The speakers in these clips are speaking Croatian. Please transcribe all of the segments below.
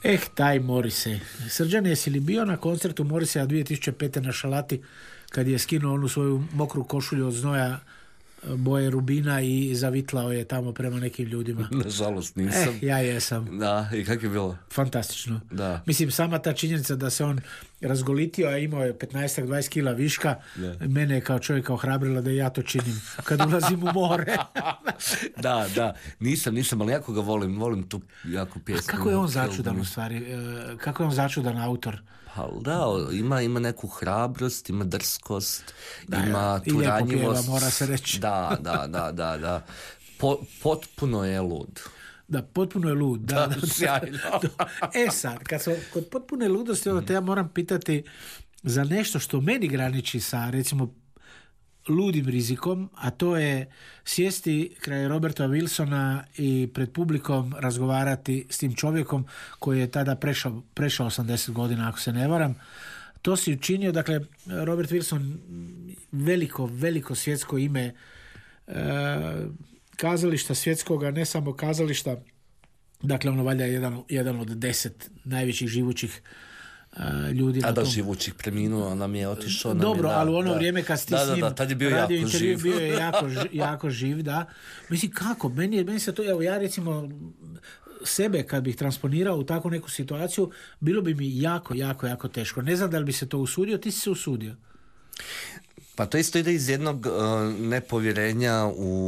Taj Morrissey. Srđan, jesi li bio na koncertu Morrisseya 2005. na Šalati kad je skinuo onu svoju mokru košulju od znoja boje rubina i zavitlao je tamo prema nekim ljudima? Nažalost nisam. Ja jesam. Da, i kako je bilo? Fantastično. Da. Mislim, sama ta činjenica da se on razgolitio, a imao je 15-20 kila viška, mene je kao čovjeka ohrabrila da ja to činim kad ulazim u more. Da. Nisam, ali jako ga volim tu jako pjesmu. A kako je on začudan u stvari? Kako je on začudan autor? Pa da, ima neku hrabrost, ima drskost, ima tu ranjivost. I lijepo pjeva, mora se reći. Da. Potpuno je lud. Da, potpuno je lud. Da. Sjajno. Sad, kad sam kod potpune ludosti, te ja moram pitati za nešto što meni graniči sa, recimo, ludim rizikom, a to je sjesti kraj Roberta Wilsona i pred publikom razgovarati s tim čovjekom koji je tada prešao 80 godina, ako se ne varam. To si učinio, dakle, Robert Wilson, veliko svjetsko ime kazališta svjetskoga, ne samo kazališta, dakle, ono valjda je jedan od 10 najvećih živućih ljudi. A da, živućih preminuo, nam je otišao. Dobro, ali u ono vrijeme kad ste s njim tad je bio radio jako intervju, živ. bio je jako živ, da. Mislim, kako? Meni se to, evo, ja recimo sebe kad bih transponirao u takvu neku situaciju, bilo bi mi jako teško. Ne znam da li bi se to usudio, ti si se usudio. Pa to isto ide iz jednog nepovjerenja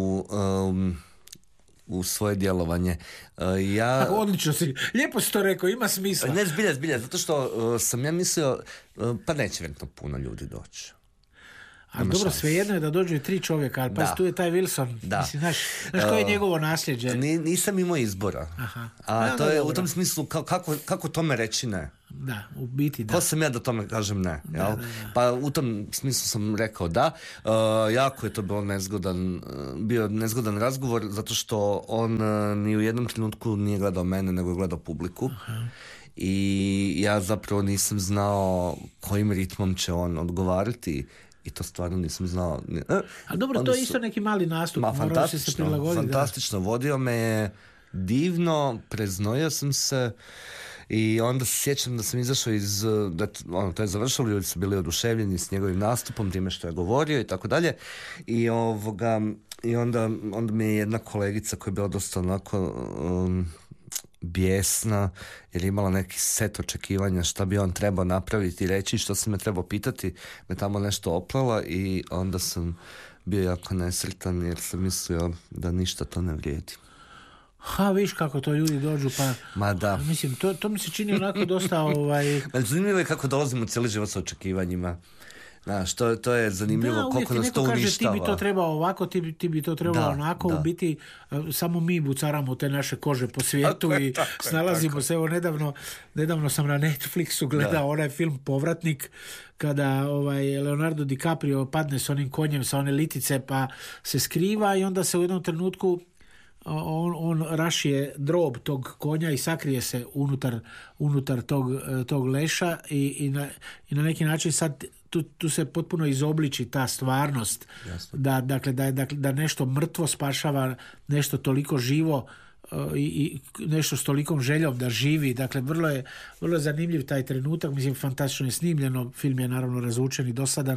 u svoje djelovanje. Odlično si, lijepo si to rekao, ima smisla. Ne, zbilja, zato što sam ja mislio, pa neće vjerojatno puno ljudi doći. Ali dobro, svejedno je da dođu i 3 čovjeka, ali pa tu je taj Wilson. Da. Mislim, znaš koje je njegovo nasljeđe? Nisam imao izbora. Aha. A to je u tom smislu, kako tome reći ne? Da, u biti da. Ko sam ja da tome kažem ne? Da. Pa u tom smislu sam rekao da. Jako je to bio nezgodan razgovor, zato što on ni u jednom trenutku nije gledao mene, nego je gledao publiku. Aha. I ja zapravo nisam znao kojim ritmom će on odgovarati. I to stvarno nisam znao. A dobro, to je isto neki mali nastup. Fantastično. Vodio me je divno, preznojio sam se i onda se sjećam da sam izašao to je završilo, ljudi su bili oduševljeni s njegovim nastupom, time što je govorio i tako dalje. I onda mi je jedna kolegica koja je bila dosta onako bijesna, jer je imala neki set očekivanja šta bi on trebao napraviti i reći, što sam me trebao pitati, me tamo nešto oplela i onda sam bio jako nesretan jer sam mislio da ništa to ne vrijedi. Viš kako to ljudi dođu, pa... Ma da. Mislim, to mi se čini onako dosta... Zanimljivo je kako dolazimo cijeli život sa očekivanjima. Znaš, to je zanimljivo koliko nas to uništava. Kaže, ti bi to trebao ovako, ti bi to trebao onako. U biti, samo mi bucaramo te naše kože po svijetu i snalazimo se. Evo, nedavno sam na Netflixu gledao onaj film Povratnik, kada Leonardo DiCaprio padne s onim konjem, sa one litice, pa se skriva i onda se u jednom trenutku on rašije drob tog konja i sakrije se unutar tog leša i na neki način sad tu se potpuno izobliči ta stvarnost. Da nešto mrtvo spašava nešto toliko živo i nešto s tolikom željom da živi. Dakle, vrlo je zanimljiv taj trenutak. Mislim, fantastično je snimljeno. Film je naravno razvučen i dosadan.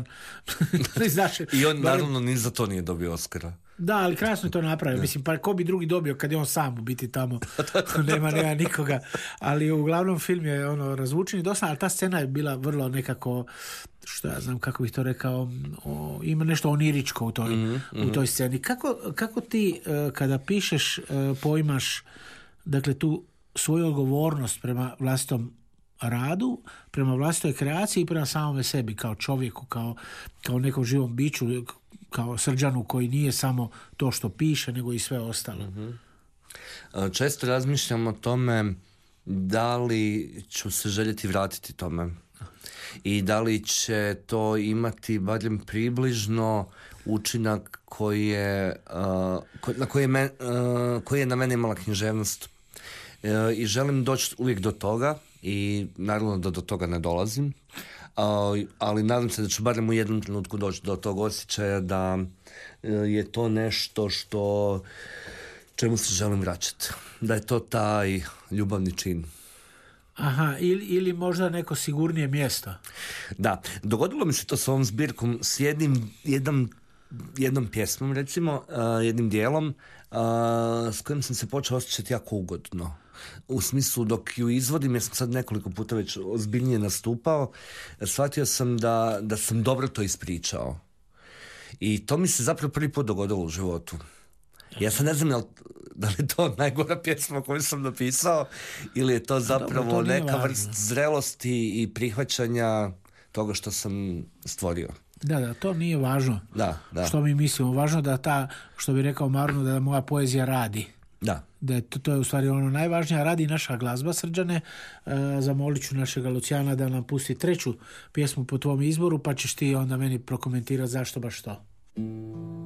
I on naravno ni za to nije dobio Oscara. Da, ali krasno je to napravio. Mislim, pa ko bi drugi dobio kad je on sam u biti tamo. nema nikoga. Ali uglavnom film je razvučen i dosadan, ali ta scena je bila vrlo nekako, što ja znam kako bih to rekao, ima nešto oniričko u toj sceni. Kako ti kada pišeš poimaš, dakle, tu svoju odgovornost prema vlastitom radu, prema vlastitoj kreaciji i prema samome sebi kao čovjeku, kao nekom živom biću, kao Srđanu koji nije samo to što piše, nego i sve ostalo. Često razmišljam o tome da li ću se željeti vratiti tome i da li će to imati barem približno učinak koji je na mene imala književnost. I želim doći uvijek do toga i naravno da do toga ne dolazim, ali nadam se da ću barem u jednom trenutku doći do tog osjećaja da je to nešto čemu se želim vraćati. Da je to taj ljubavni čin. Aha, ili možda neko sigurnije mjesto. Da, dogodilo mi se to s ovom zbirkom s jednom pjesmom, recimo, jednim dijelom, s kojim sam se počeo osjećati jako ugodno. U smislu, dok ju izvodim, ja sam sad nekoliko puta već ozbiljnije nastupao, shvatio sam da sam dobro to ispričao. I to mi se zapravo prvi put dogodilo u životu. Ja sad ne znam da li je to najgora pjesma koju sam napisao ili je to zapravo to neka vrst zrelosti i prihvaćanja toga što sam stvorio. Da, to nije važno. Da. Što mi mislimo. Važno da ta, što bi rekao Marno, da moja poezija radi. Da je to je u stvari ono najvažnije. Radi naša glazba, Srđane. Zamolit ću našega Lucijana da nam pusti treću pjesmu po tvom izboru, pa ćeš ti onda meni prokomentirati zašto baš to.